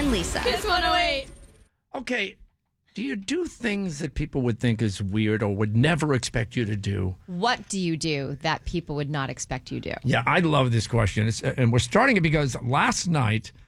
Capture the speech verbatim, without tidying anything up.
and Lisa. Kiss one oh eight. Okay, do you do things that people would think is weird or would never expect you to do? What do you do that people would not expect you to do? Yeah, I love this question. It's, and we're starting it because last night